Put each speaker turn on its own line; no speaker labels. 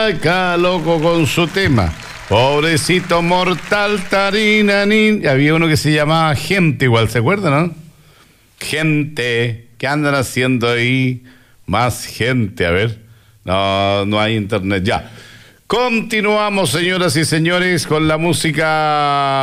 Ay, cada loco con su tema. Pobrecito mortal, tarinanín. Había uno que se llamaba Gente igual, ¿se acuerdan, no? Gente, ¿qué andan haciendo ahí? Más gente, a ver. No hay internet, ya. Continuamos, señoras y señores, con la música